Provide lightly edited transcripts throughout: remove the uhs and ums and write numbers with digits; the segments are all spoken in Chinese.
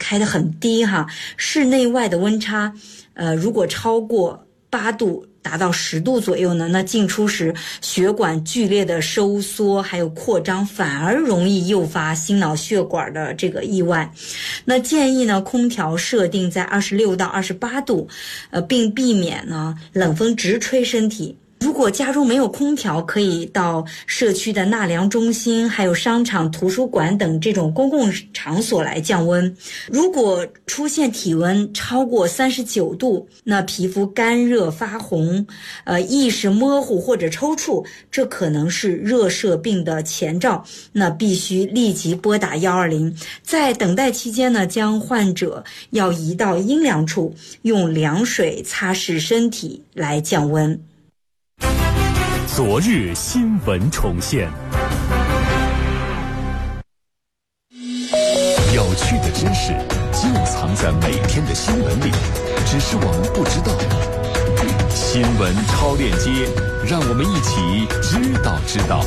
开得很低哈，室内外的温差如果超过8度达到10度左右呢，那进出时血管剧烈的收缩还有扩张，反而容易诱发心脑血管的这个意外。那建议呢空调设定在26到28度，并避免呢冷风直吹身体。如果家中没有空调，可以到社区的纳凉中心还有商场、图书馆等这种公共场所来降温。如果出现体温超过39度，那皮肤干热发红，意识模糊或者抽搐，这可能是热射病的前兆，那必须立即拨打120。在等待期间呢，将患者要移到阴凉处，用凉水擦拭身体来降温。 昨日新闻重现，有趣的知识就藏在每天的新闻里，只是我们不知道。新闻超链接，让我们一起知道。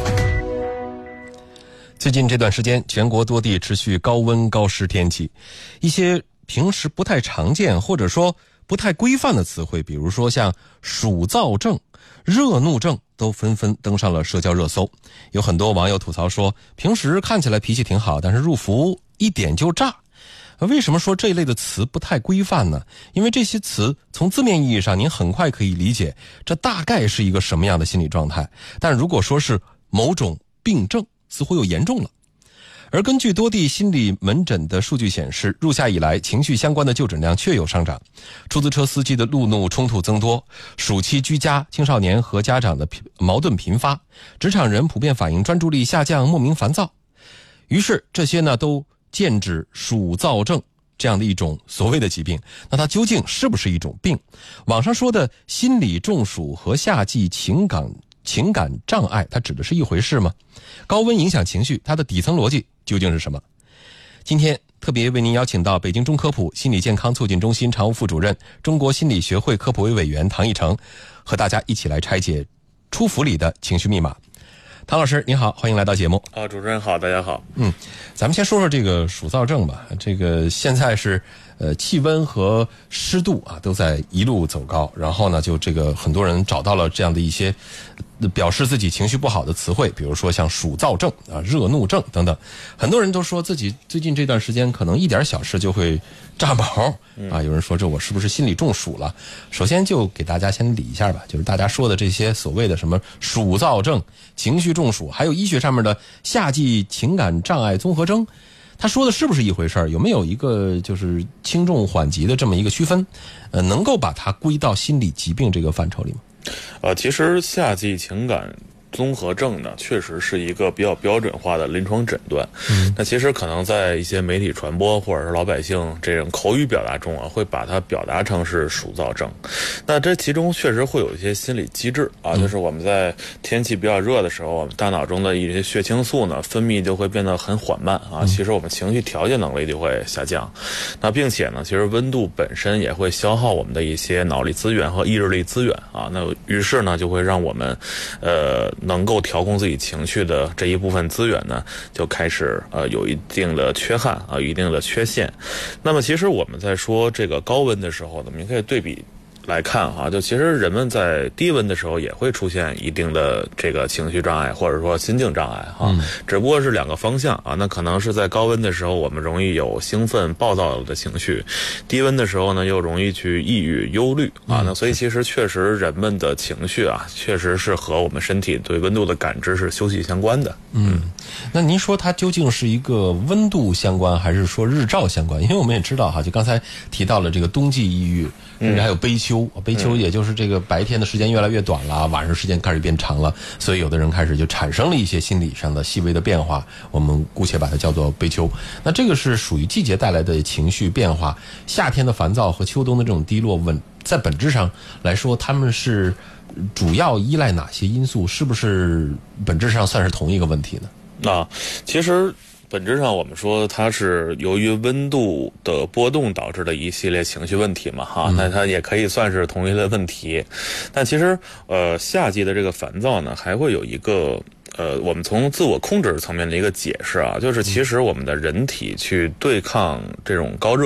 最近这段时间，全国多地持续高温高湿天气，一些平时不太常见或者说不太规范的词汇，比如说像暑燥症、热怒症都纷纷登上了社交热搜。有很多网友吐槽说，平时看起来脾气挺好，但是入伏一点就炸。为什么说这一类的词不太规范呢？因为这些词从字面意义上您很快可以理解这大概是一个什么样的心理状态，但如果说是某种病症，似乎又严重了。而根据多地心理门诊的数据显示，入夏以来情绪相关的就诊量确有上涨，出租车司机的路怒冲突增多，暑期居家青少年和家长的矛盾频发，职场人普遍反映专注力下降，莫名烦躁。于是这些呢都剑指暑燥症这样的一种所谓的疾病。那它究竟是不是一种病？网上说的心理中暑和夏季情感障碍，它指的是一回事吗？高温影响情绪，它的底层逻辑究竟是什么？今天特别为您邀请到北京中科普心理健康促进中心常务副主任、中国心理学会科普委委员唐义成，和大家一起来拆解出伏里的情绪密码。唐老师您好，欢迎来到节目。 主持人好，大家好。 咱们先说说这个暑燥症吧。这个现在是气温和湿度啊都在一路走高，然后呢就这个很多人找到了这样的一些表示自己情绪不好的词汇，比如说像暑燥症啊、热怒症等等。很多人都说自己最近这段时间可能一点小事就会炸毛啊，有人说这我是不是心理中暑了？首先就给大家先理一下吧，就是大家说的这些所谓的什么暑燥症、情绪中暑，还有医学上面的夏季情感障碍综合征，他说的是不是一回事儿？有没有一个就是轻重缓急的这么一个区分？能够把它归到心理疾病这个范畴里吗？ 其实夏季情感综合症呢，确实是一个比较标准化的临床诊断。那其实可能在一些媒体传播或者是老百姓这种口语表达中啊，会把它表达成是暑燥症。那这其中确实会有一些心理机制啊，就是我们在天气比较热的时候，我们大脑中的一些血清素呢分泌就会变得很缓慢啊，其实我们情绪调节能力就会下降。那并且呢，其实温度本身也会消耗我们的一些脑力资源和意志力资源啊，那于是呢就会让我们能够调控自己情绪的这一部分资源呢，就开始有一定的缺憾啊，有一定的缺陷。那么其实我们在说这个高温的时候呢，我们可以对比来看哈，就其实人们在低温的时候也会出现一定的这个情绪障碍或者说心境障碍哈，只不过是两个方向啊。那可能是在高温的时候我们容易有兴奋暴躁的情绪，低温的时候呢又容易去抑郁忧虑啊。那所以其实确实人们的情绪啊确实是和我们身体对温度的感知是息息相关的。 那您说它究竟是一个温度相关还是说日照相关？因为我们也知道哈，就刚才提到了这个冬季抑郁，甚至还有悲秋，悲秋也就是这个白天的时间越来越短了，晚上时间开始变长了，所以有的人开始就产生了一些心理上的细微的变化，我们姑且把它叫做悲秋。那这个是属于季节带来的情绪变化，夏天的烦躁和秋冬的这种低落在本质上来说，他们是主要依赖哪些因素？是不是本质上算是同一个问题呢？ 其实本质上我们说它是由于温度的波动导致的一系列情绪问题嘛哈，那它也可以算是同一类问题。但其实夏季的这个烦躁呢，还会有一个我们从自我控制层面的一个解释啊，就是其实我们的人体去对抗这种高热